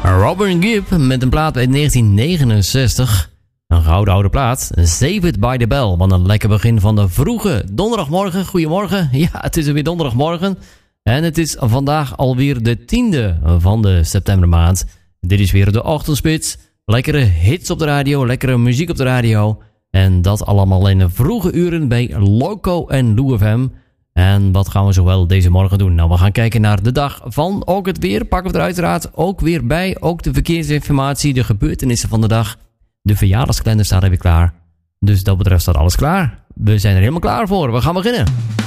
Robin Gibb met een plaat uit 1969. Een gouden oude plaat. Save It by the Bell. Wat een lekker begin van de vroege donderdagmorgen. Goedemorgen. Ja, het is weer donderdagmorgen. En het is vandaag alweer de 10e van de septembermaand. Dit is weer de ochtendspits. Lekkere hits op de radio. Lekkere muziek op de radio. En dat allemaal in de vroege uren bij Loco en Lou FM. En wat gaan we zowel deze morgen doen? Nou, we gaan kijken naar de dag van ook het weer. Pakken we er uiteraard ook weer bij. Ook de verkeersinformatie, de gebeurtenissen van de dag. De verjaardagskalender staat er weer klaar. Dus dat betreft staat alles klaar. We zijn er helemaal klaar voor. We gaan beginnen.